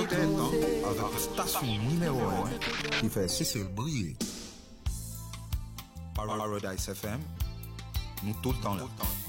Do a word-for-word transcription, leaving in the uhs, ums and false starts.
l'autre temps, avec station numéro un, qui fait Cécile briller. Paradise F M, nous tout le temps là.